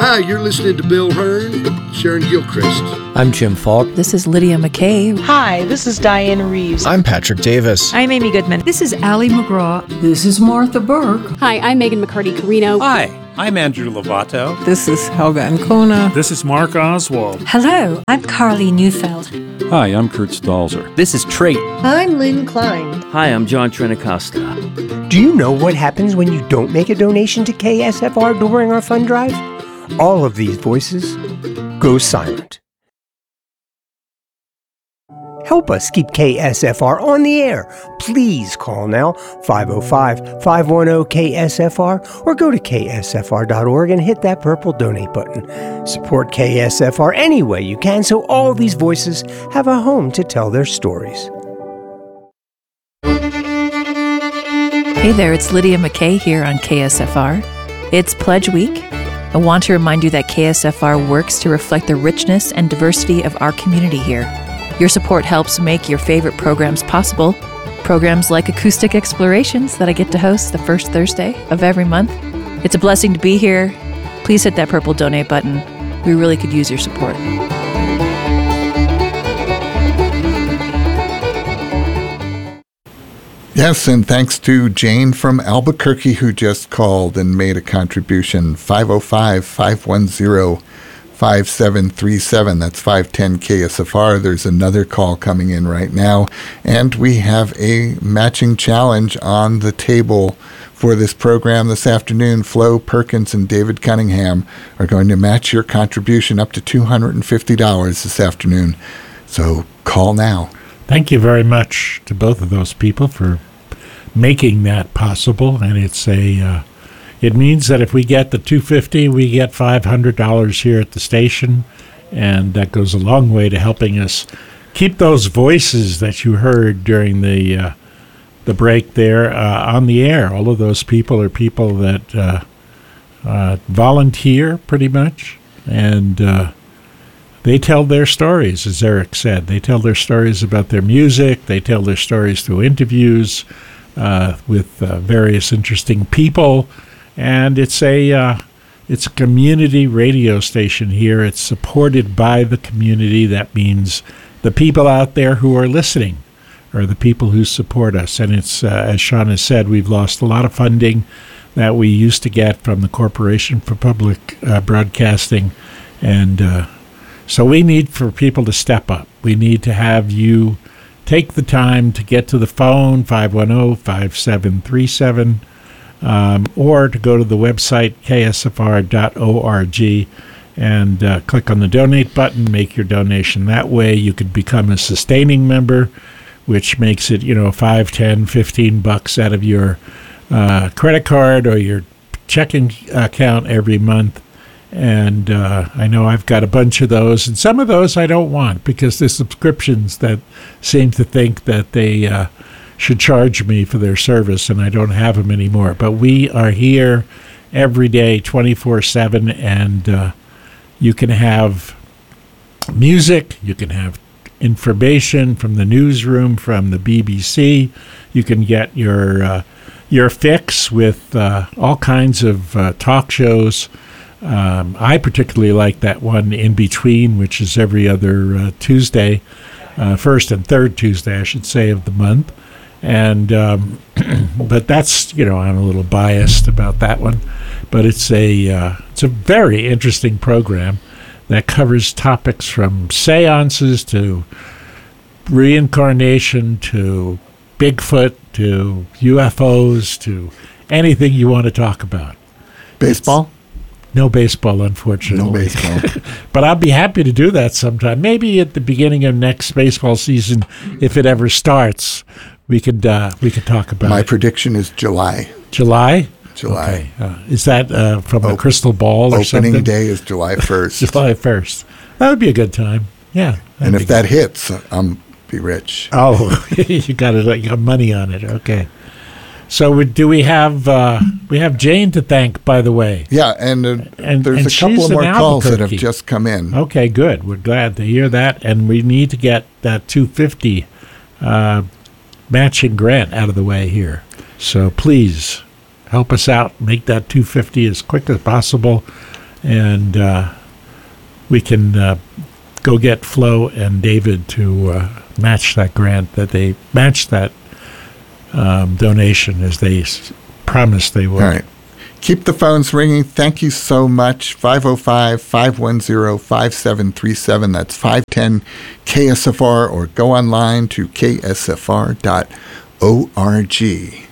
Hi, you're listening to Bill Hearn, Sharon Gilchrist. I'm Jim Falk. This is Lydia McKay. Hi, this is Diane Reeves. I'm Patrick Davis. I'm Amy Goodman. This is Allie McGraw. This is Martha Burke. Hi, I'm Megan McCarty-Carino. Hi, I'm Andrew Lovato. This is Helga Ancona. This is Mark Oswald. Hello, I'm Carly Neufeld. Hi, I'm Kurt Stalzer. This is Trait. I'm Lynn Klein. Hi, I'm John Trinacosta. Do you know what happens when you don't make a donation to KSFR during our fund drive? All of these voices go silent. Help us keep KSFR on the air. Please call now 505-510-KSFR or go to ksfr.org and hit that purple donate button. Support KSFR any way you can so all these voices have a home to tell their stories. Hey there, it's Lydia McKay here on KSFR. It's Pledge Week. I want to remind you that KSFR works to reflect the richness and diversity of our community here. Your support helps make your favorite programs possible. Programs like Acoustic Explorations that I get to host the first Thursday of every month. It's a blessing to be here. Please hit that purple donate button. We really could use your support. Yes, and thanks to Jane from Albuquerque who just called and made a contribution. 505-510-5737. That's 510 KSFR. There's another call coming in right now. And we have a matching challenge on the table for this program this afternoon. Flo Perkins and David Cunningham are going to match your contribution up to $250 this afternoon. So call now. Thank you very much to both of those people for making that possible. And it's it means that if we get the $250, we get $500 here at the station, and that goes a long way to helping us keep those voices that you heard during the break there on the air. All of those people are people that volunteer pretty much, and they tell their stories, as Eric said. They tell their stories about their music. They tell their stories through interviews with various interesting people. And it's a community radio station here. It's supported by the community. That means the people out there who are listening are the people who support us. And it's, as Sean has said, we've lost a lot of funding that we used to get from the Corporation for Public Broadcasting. And so we need for people to step up. We need to have you take the time to get to the phone, 510-5737, or to go to the website, ksfr.org, and click on the donate button, make your donation. That way you could become a sustaining member, which makes it, $5, $10, $15 out of your credit card or your checking account every month. And I know I've got a bunch of those, and some of those I don't want because there's subscriptions that seem to think that they should charge me for their service, and I don't have them anymore. But we are here every day, 24/7, and you can have music, you can have information from the newsroom, from the BBC. You can get your fix with all kinds of talk shows. I particularly like that one In Between, which is every other Tuesday, first and third Tuesday, I should say, of the month. And but that's, I'm a little biased about that one. But it's a very interesting program that covers topics from seances to reincarnation to Bigfoot to UFOs to anything you want to talk about. Baseball? No baseball, unfortunately. No baseball. But I'll be happy to do that sometime. Maybe at the beginning of next baseball season, if it ever starts, we could talk about it. My prediction is July. July? July. Okay. Is that from a crystal ball or something? Opening day is July 1st. July 1st. That would be a good time. Yeah. And if that hits, I'm be rich. Oh, you got money on it. Okay. So we have Jane to thank, by the way. Yeah, and there's a couple of more calls that have just come in. Okay, good. We're glad to hear that, and we need to get that $250 matching grant out of the way here. So please help us out, make that $250 as quick as possible, and we can go get Flo and David to match that grant, that they match that donation as they promised they would. All right. Keep the phones ringing. Thank you so much. 505-510-5737. That's 510 KSFR, or go online to ksfr.org.